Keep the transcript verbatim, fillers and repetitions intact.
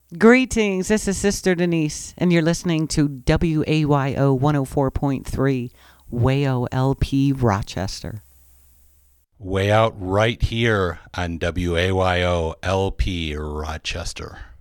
Greetings, this is Sister Denise, and you're listening to W A Y O one oh four point three, W A O L P Rochester. Way out right here on W A Y O L P Rochester.